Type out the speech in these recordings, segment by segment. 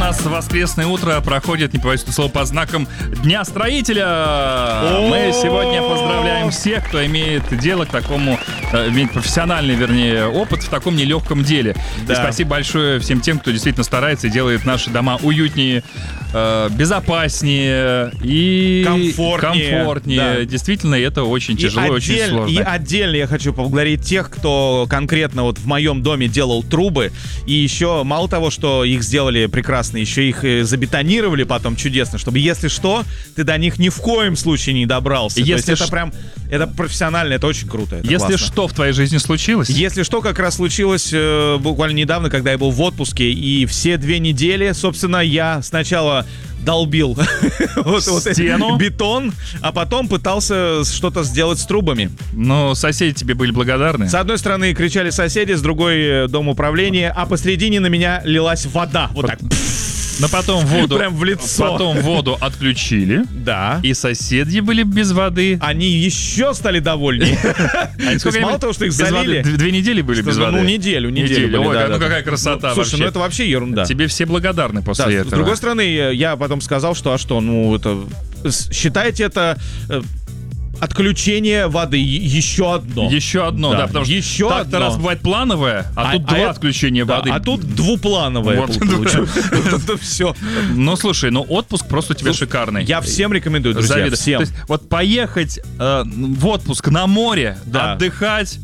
нас воскресное утро проходит, не побоюсь этого слова, по знакам Дня Строителя. Мы сегодня поздравляем всех, кто имеет дело к такому, имеет профессиональный, вернее, опыт в таком нелегком деле. Да. И спасибо большое всем тем, кто действительно старается и делает наши дома уютнее, безопаснее и комфортнее. Да. Действительно, это очень тяжело и очень сложно. И отдельно я хочу поблагодарить тех, кто конкретно вот в моем доме делал трубы. И еще мало того, что их сделали прекрасно, еще их забетонировали потом чудесно, чтобы, если что, ты до них ни в коем случае не добрался. То есть это прям, это профессионально, это очень круто. Это если классно. Что в твоей жизни случилось? Если что, как раз случилось буквально недавно, когда я был в отпуске, и все 2 недели, собственно, я сначала долбил стену, бетон, а потом пытался что-то сделать с трубами. Но соседи тебе были благодарны? С одной стороны кричали соседи, с другой дом управления, а посредине на меня лилась вода. Вот так. Но потом воду, прям в лицо. Потом воду отключили. Да. И соседи были без воды. Они еще стали довольнее. Мало того, что их залили. 2 недели были без воды. Ну, неделю. Ой, ну какая красота. Слушай, ну это вообще ерунда. Тебе все благодарны после этого. С другой стороны, я потом сказал, что это... Считайте это... Отключение воды еще одно. Еще одно, да, потому что так-то раз бывает плановое, а тут 2 отключения воды. А тут двуплановое. Это все. Ну, слушай, отпуск просто тебе шикарный. Я всем рекомендую, друзья, всем. То есть, вот поехать в отпуск на море, отдыхать...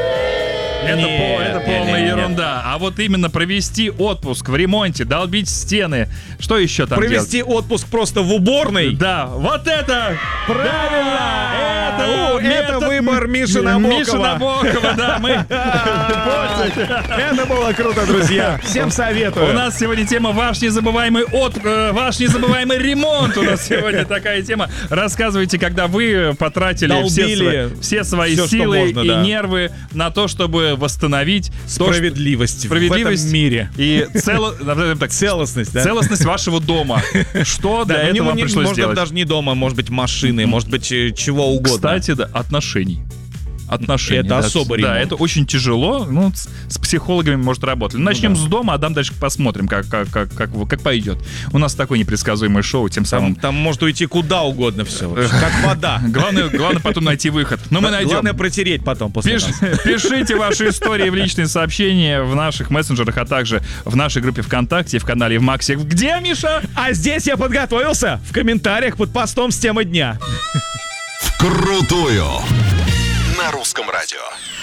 Это полная ерунда. А вот именно провести отпуск в ремонте, долбить стены. Что еще там делать? Провести отпуск просто в уборной. Да, вот это правильно! Это выбор Миши Набокова. Миша Набокова, да, мы... Это было круто, друзья. Всем советую. У нас сегодня тема ваш незабываемый ремонт. У нас сегодня такая тема. Рассказывайте, когда вы потратили все свои силы и нервы на то, чтобы восстановить справедливость в этом мире. И целостность, да? Целостность вашего дома. Что для этого вам пришлось сделать? Может, даже не дома, может быть, машины, может быть, чего угодно. Кстати, да, отношений. Это особый ремонт. Да, это очень тяжело. С психологами, может, работали. Начнем с дома, а там дальше посмотрим, как пойдет. У нас такое непредсказуемое шоу, тем самым... Там может уйти куда угодно все. Как вода. Главное потом найти выход. Но мы найдем. Главное протереть потом после нас. Пишите ваши истории в личные сообщения в наших мессенджерах, а также в нашей группе ВКонтакте, в канале в Максе. Где, Миша? А здесь я подготовился. В комментариях под постом с темой дня. Вкрутую. На русском радио.